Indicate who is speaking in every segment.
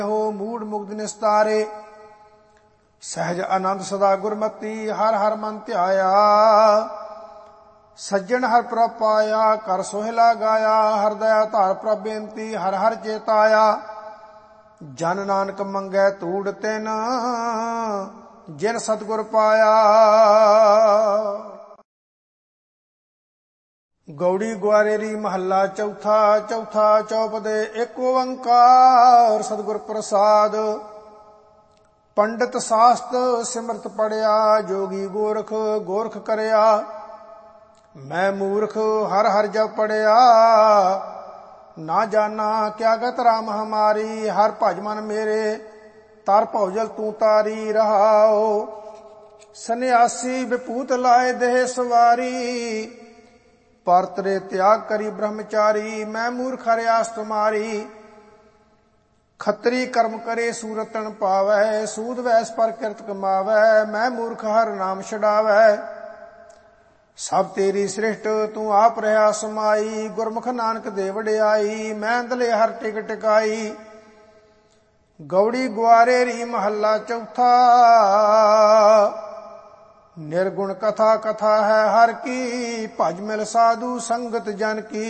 Speaker 1: हो मूड मुग्ध निस्तारे। सहज आनंद सदा गुरमति हर हर मन ध्याया। सज्जन हर प्रभ पाया कर सोहिला गाया। हर दया धार प्रभ बेनती हर हर चेताया। जन नानक मंगै तूड़ तिन जिन सतगुर पाया। गौड़ी ग्वारेरी महला चौथा। चौथा चौपदे एक ओंकार सतगुर प्रसाद। पंडित शास्त्र सिमरत पढ़िया जोगी गोरख गोरख करया। मैं मूर्ख हर हर जब पढ़िया ना जाना क्या गत राम हमारी। हर भज मन मेरे तार भौजल तू तारी रहाओ। सन्यासी विभूत लाए देह सवारी परतरे त्याग करी ब्रह्मचारी। मैं मूर्ख हरियास तुम्हारी खत्री कर्म करे सूरत तन पावै। सूद वैस पर किरत कमावै मैं मूर्ख हर नाम छड़ावै। सब तेरी सृष्ट तू आप रहा समाई। गुरमुख नानक दे वडियाई मैं अंदले हर टिक टिकाई। गौड़ी ग्वारेरी महला चौथा। निर्गुण कथा कथा है हर की भज मिल साधु संगत जन की।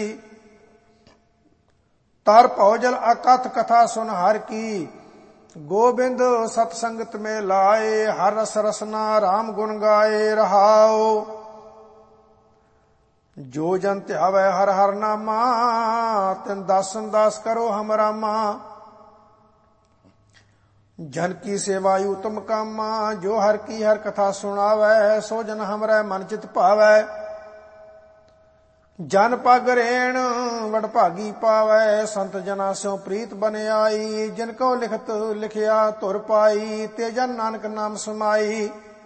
Speaker 1: तार भौजल अकथ कथा सुन हर की। गोबिंद सतसंगत में लाए हर रस रसना राम गुण गाए रहाओ। जो जन ध्यावै हर हर नामा तिन दासन दास करो हम रामा। जन की सेवा उत्तम कामा जो हर की हर कथा सुनावै। सो जन हमरै मन चित भावै। जन पग रेण वडभागी पावै। संत जना स्यों प्रीत बन आई। जिनको लिखत लिखिया धुर पाई ते जन नानक नाम समाई।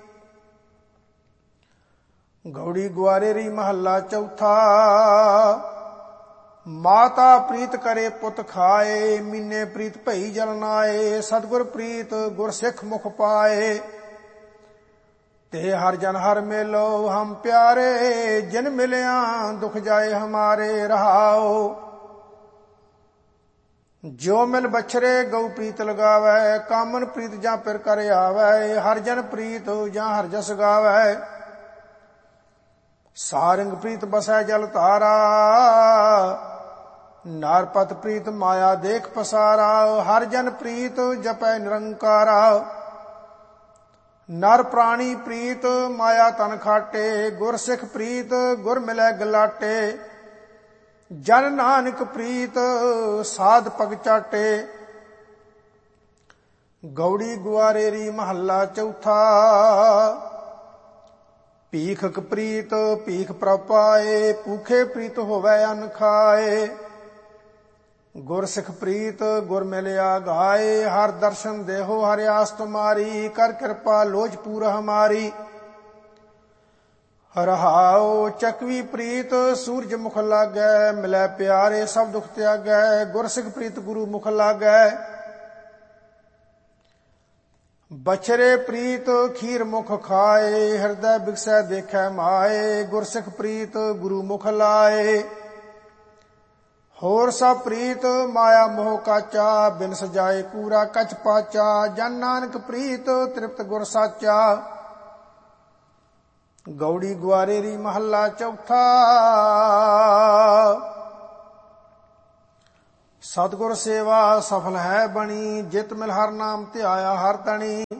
Speaker 1: गौड़ी ग्वारेरी महला चौथा। माता प्रीत करे पुत खाए मीने प्रीत भई जलनाए। सतगुर प्रीत गुर सिख मुख पाए ते हर जन हर मेलो हम प्यारे। जिन मिलिया दुख जाए हमारे रहाओ। जो मिल बछरे गौ प्रीत लगावै कामन प्रीत जा पिर कर आवै। हर जन प्रीत जा हर जस गावै। सारंग प्रीत बसै जल तारा नारपत प्रीत माया देख पसारा। हर जन प्रीत जपै निरंकारा। नर प्राणी प्रीत माया तन खाटे। गुर सिख प्रीत गुर मिलै गलाटे। जन नानक प्रीत साध पग चाटे। गौड़ी ग्वारेरी महला चौथा। भीखक प्रीत भीख प्रभ पाए। भूखे प्रीत होवै अन्न खाए। गुर सिख प्रीत गुर मिलिया गाए। हर दर्शन देहो हरियास तुम्हारी। कर कृपा लोच पूर हमारी। रहाओ चकवी प्रीत सूरज मुख लागै। मिलै प्यारे सब दुख त्यागै। गुर सिख प्रीत गुरु मुख लागै। बछरे प्रीत खीर मुख खाए। हृदय बिगसै देखै माए। गुर सिख प्रीत गुरु मुख लाए। होर सब प्रीत माया मोह काचा। बिन सजाए कूरा कछ पाचा। जन नानक प्रीत तृप्त गुर साचा। गौड़ी ग्वारेरी महला चौथा। सतगुर सेवा सफल है बनी। जित मिल हर नाम ध्याया हर तनी।